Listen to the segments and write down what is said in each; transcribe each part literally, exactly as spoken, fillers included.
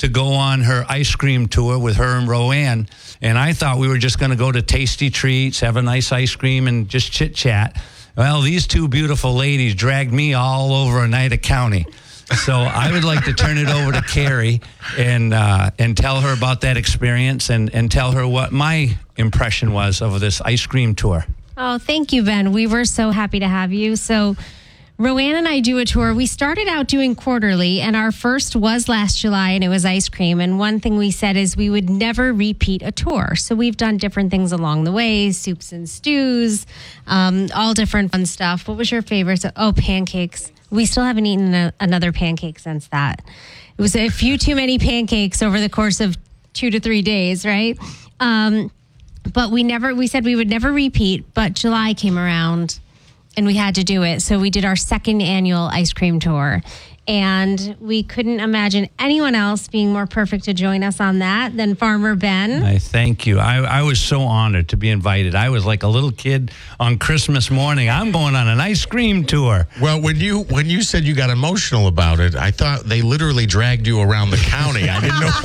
to go on her ice cream tour with her and Roanne. And I thought we were just going to go to Tasty Treats, have a nice ice cream, and just chit-chat. Well, these two beautiful ladies dragged me all over Oneida County. So I would like to turn it over to Carrie and uh, and tell her about that experience and, and tell her what my impression was of this ice cream tour. Oh, thank you, Ben. We were so happy to have you. So Roanne and I do a tour. We started out doing quarterly, and our first was last July, and it was ice cream. And one thing we said is we would never repeat a tour. So we've done different things along the way, soups and stews, um, all different fun stuff. What was your favorite? Oh, pancakes. We still haven't eaten a, another pancake since that. It was a few too many pancakes over the course of two to three days, right? Um, but we never, we said we would never repeat, but July came around and we had to do it. So we did our second annual ice cream tour. And we couldn't imagine anyone else being more perfect to join us on that than Farmer Ben. I thank you. I, I was so honored to be invited. I was like a little kid on Christmas morning. I'm going on an ice cream tour. Well, when you when you said you got emotional about it, I thought they literally dragged you around the county. I didn't know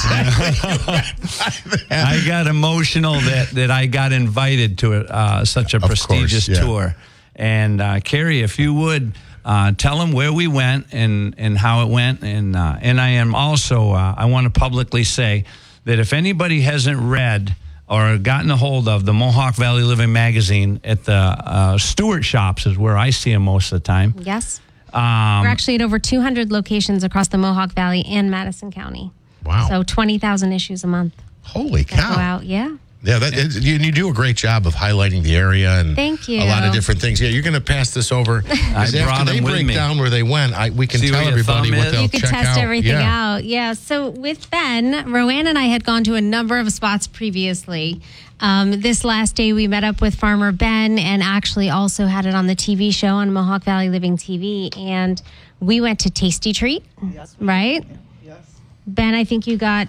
what exactly. I got emotional that, that I got invited to uh, such a Of prestigious course, yeah. tour. And uh, Carrie, if you would... Uh, tell them where we went and, and how it went. And uh, and I am also, uh, I want to publicly say that if anybody hasn't read or gotten a hold of the Mohawk Valley Living magazine at the uh, Stewart shops is where I see them most of the time. Yes. Um, We're actually at over two hundred locations across the Mohawk Valley and Madison County. Wow. So twenty thousand issues a month. Holy that cow. Go out. Yeah. Yeah, that, it, you, you do a great job of highlighting the area and Thank you. a lot of different things. Yeah, you're going to pass this over. I After brought they them with break me. down where they went, I, we can See tell where your everybody thumb what is? they'll You could check test out. everything yeah. out. Yeah. So with Ben, Roanne and I had gone to a number of spots previously. Um, this last day, we met up with Farmer Ben and actually also had it on the T V show on Mohawk Valley Living T V. And we went to Tasty Treat, yes, right? Yes. Ben, I think you got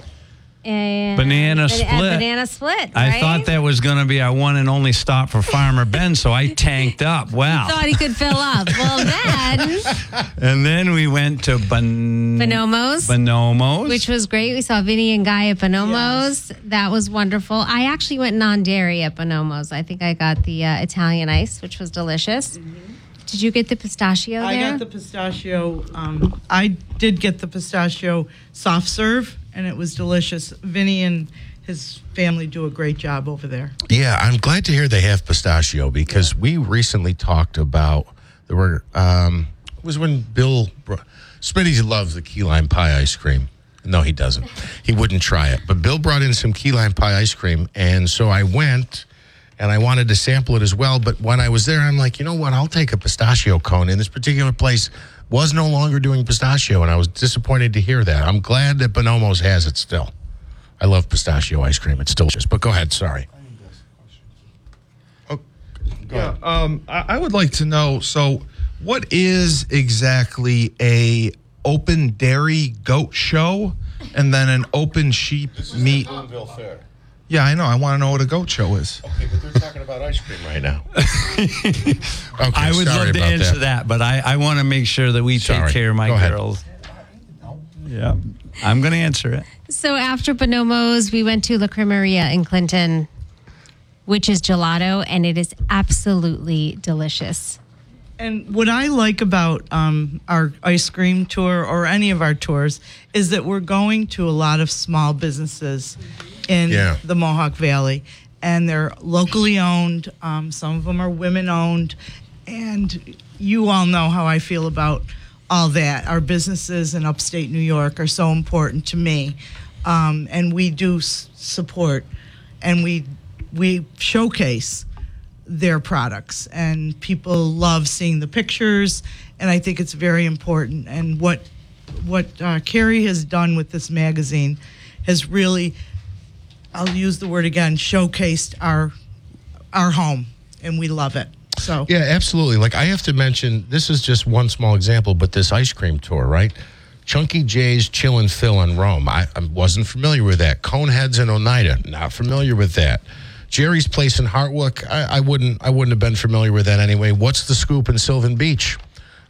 a Banana a, split. A banana split, right? I thought that was going to be our one and only stop for Farmer Ben, so I tanked up. Wow. Thought he could fill up. Well, then And then we went to Bon- Bonomo's. Bonomo's. Which was great. We saw Vinny and Guy at Bonomo's. Yes. That was wonderful. I actually went non-dairy at Bonomo's. I think I got the uh, Italian ice, which was delicious. Mm-hmm. Did you get the pistachio I there? got the pistachio. Um, I did get the pistachio soft serve, and it was delicious. Vinny and his family do a great job over there. Yeah, I'm glad to hear they have pistachio because yeah. we recently talked about, there were, um, it was when Bill, Smitty loves the key lime pie ice cream. No, he doesn't. He wouldn't try it. But Bill brought in some key lime pie ice cream, and so I went... and I wanted to sample it as well. But when I was there, I'm like, you know what? I'll take a pistachio cone. And this particular place was no longer doing pistachio, and I was disappointed to hear that. I'm glad that Bonomo's has it still. I love pistachio ice cream. It's delicious. But go ahead. Sorry. Oh, go yeah, um, I, I would like to know, so what is exactly a open dairy goat show and then an open sheep meat? Fair. Yeah, I know. I want to know what a goat show is. Okay, but they're talking about ice cream right now. Okay, I would sorry love to about answer that, that but I, I want to make sure that we Sorry. take care of my Go ahead. girls. Yeah, I'm going to answer it. So after Bonomo's, we went to La Cremeria in Clinton, which is gelato, and it is absolutely delicious. And what I like about um, our ice cream tour or any of our tours is that we're going to a lot of small businesses in Yeah. the Mohawk Valley, and they're locally owned. Um, some of them are women owned, and you all know how I feel about all that. Our businesses in upstate New York are so important to me, um, and we do s- support, and we we showcase their products, and people love seeing the pictures, and I think it's very important. And what what uh, Carrie has done with this magazine has really, I'll use the word again, showcased our our home, and we love it. So Yeah, absolutely. Like, I have to mention, this is just one small example, but this ice cream tour, right? Chunky Jay's Chill and Fill in Rome. I, I wasn't familiar with that. Coneheads in Oneida. Not familiar with that. Jerry's Place in Hartwick. I, I wouldn't. I wouldn't have been familiar with that anyway. What's the Scoop in Sylvan Beach?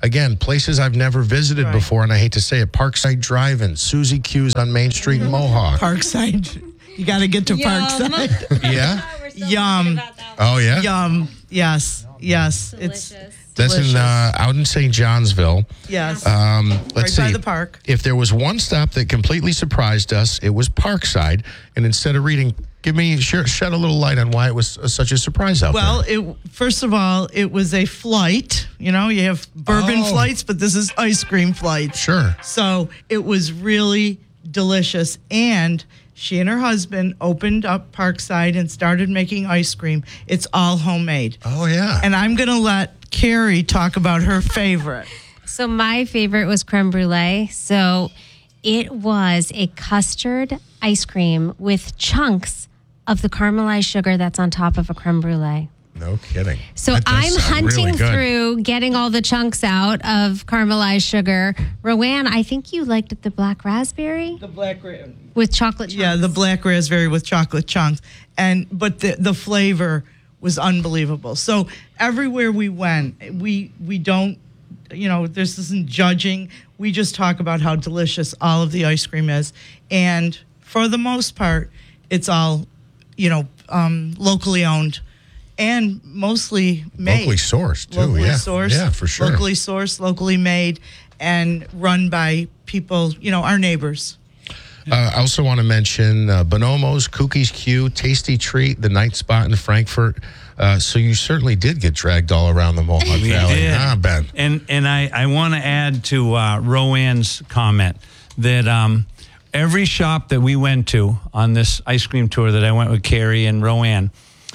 again, places I've never visited Right. before, and I hate to say it, Parkside Drive-In, Susie Q's on Main Street in Mohawk. Parkside. You got to get to Parkside. Yeah? Yum. Oh, yeah? Yum. Yes. Yes. It's That's in delicious. uh, out in Saint Johnsville. yes. Um, let's Right see. by the park. If there was one stop that completely surprised us, it was Parkside. And instead of reading, give me shed, shed a little light on why it was uh, such a surprise out Well, there. it first of all, it was a flight. You know, you have bourbon Oh. flights, but this is ice cream flights. Sure. So it was really delicious. And she and her husband opened up Parkside and started making ice cream. It's all homemade. Oh, yeah. And I'm going to let Carrie talk about her favorite. So my favorite was creme brulee. So it was a custard ice cream with chunks of the caramelized sugar that's on top of a creme brulee. No kidding. So That does I'm sound hunting really good. through getting all the chunks out of caramelized sugar. Rowan, I think you liked it, the black raspberry The black with chocolate chunks. Yeah, the black raspberry with chocolate chunks. And but the the flavor was unbelievable. So everywhere we went, we we don't you know, this isn't judging. We just talk about how delicious all of the ice cream is. And for the most part, it's all, you know, um, locally owned and mostly made. Locally sourced, too. Locally yeah. sourced. Yeah, for sure. Locally sourced, locally made, and run by people, you know, our neighbors. Uh, I also want to mention uh, Bonomo's, Cookies Q, Tasty Treat, the Night Spot in Frankfurt. Uh, so you certainly did get dragged all around the Mohawk We Valley, did. huh, Ben? And and I, I want to add to uh, Rowan's comment that um, every shop that we went to on this ice cream tour that I went with Carrie and Rowan,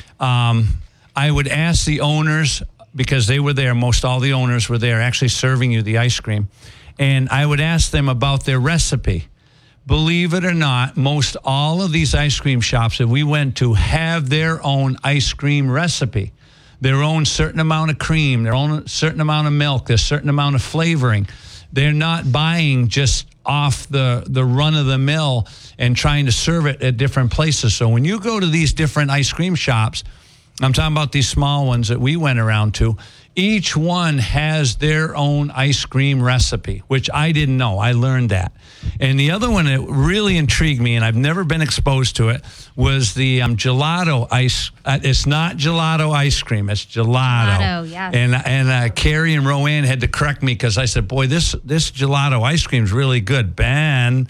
um, I would ask the owners, because they were there, most all the owners were there actually serving you the ice cream, and I would ask them about their recipe. Believe it or not, most all of these ice cream shops that we went to have their own ice cream recipe, their own certain amount of cream, their own certain amount of milk, their certain amount of flavoring. They're not buying just off the, the run of the mill and trying to serve it at different places. So when you go to these different ice cream shops, I'm talking about these small ones that we went around to, each one has their own ice cream recipe, which I didn't know. I learned that. And the other one that really intrigued me, and I've never been exposed to it, was the um, gelato ice. Uh, it's not gelato ice cream. It's gelato. Gelato, yes. And and uh, Carrie and Rowan had to correct me because I said, boy, this this gelato ice cream is really good, Ben.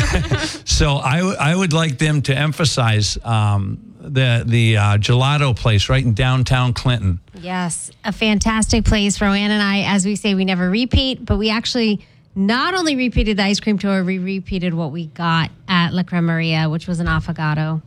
So I, w- I would like them to emphasize um, the, the uh, gelato place right in downtown Clinton. Yes, a fantastic place. Rowan and I, as we say, we never repeat, but we actually not only repeated the ice cream tour, we repeated what we got at La Cremeria, which was an affogato.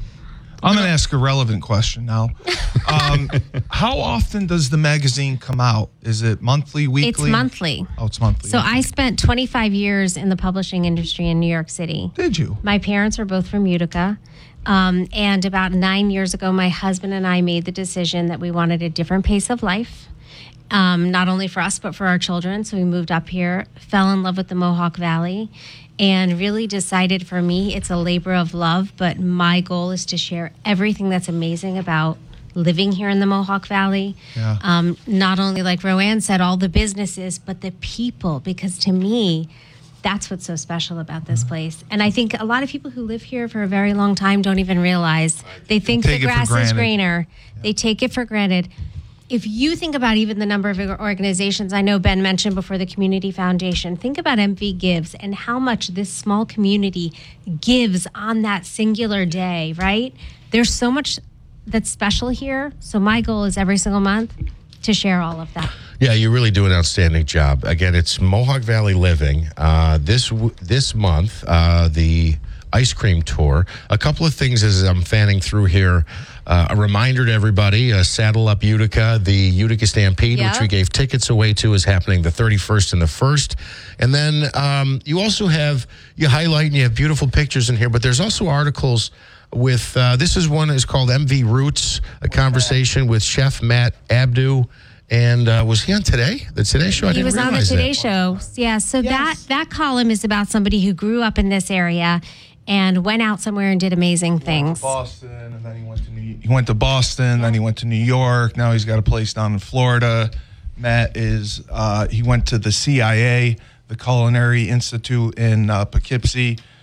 I'm going to ask a relevant question now. Um, how often does the magazine come out? Is it monthly, weekly? It's monthly. Oh, it's monthly. So okay. I spent twenty-five years in the publishing industry in New York City. Did you? My parents are both from Utica. Um, and about nine years ago, my husband and I made the decision that we wanted a different pace of life, um, not only for us, but for our children. So we moved up here, fell in love with the Mohawk Valley, and really decided for me, it's a labor of love. But my goal is to share everything that's amazing about living here in the Mohawk Valley. Yeah. Um, not only, like Rowan said, all the businesses, but the people, because to me, that's what's so special about this place. And I think a lot of people who live here for a very long time don't even realize. They think Take the it for grass is granted. greener. They take it for granted. If you think about even the number of organizations, I know Ben mentioned before the Community Foundation, think about M V Gives and how much this small community gives on that singular day, right? There's so much that's special here. So my goal is every single month to share all of that. Yeah, you really do an outstanding job. Again, it's Mohawk Valley Living. Uh, this w- this month, uh, the ice cream tour. A couple of things as I'm fanning through here. Uh, a reminder to everybody, uh, Saddle Up Utica, the Utica Stampede, Yeah. which we gave tickets away to, is happening the thirty-first and the first. And then um, you also have, you highlight and you have beautiful pictures in here, but there's also articles with, uh, this is one is called M V Roots, a conversation with Chef Matt Abdu. And uh, was he on Today? The Today Show? I He didn't was on the realize Today that. Show. Yeah, so Yes. that that column is about somebody who grew up in this area and went out somewhere and did amazing things. Boston, and then he went to New. He went to Boston, then he went to New York. Now he's got a place down in Florida. Matt is uh, he went to the C I A, the Culinary Institute in uh, Poughkeepsie.